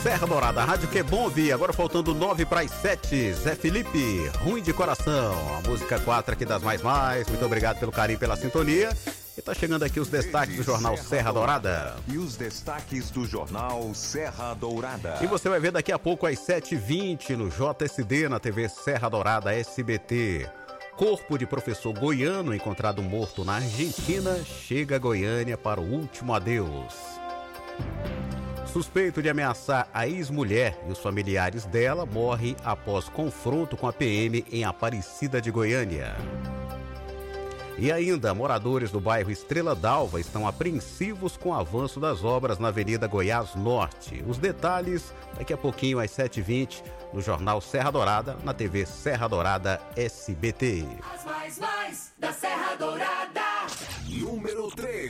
Serra Dourada, a rádio que é bom ouvir. Agora faltando 9:07. Zé Felipe, Ruim de Coração. A música 4 aqui das Mais. Muito obrigado pelo carinho, pela sintonia. E tá chegando aqui os destaques do Jornal Serra Dourada. E os destaques do Jornal Serra Dourada. E você vai ver daqui a pouco às 7h20 no JSD, na TV Serra Dourada SBT. Corpo de professor goiano encontrado morto na Argentina chega a Goiânia para o último adeus. Suspeito de ameaçar a ex-mulher e os familiares dela morre após confronto com a PM em Aparecida de Goiânia. E ainda, moradores do bairro Estrela d'Alva estão apreensivos com o avanço das obras na Avenida Goiás Norte. Os detalhes daqui a pouquinho às 7h20 no Jornal Serra Dourada, na TV Serra Dourada SBT. As mais da Serra Dourada.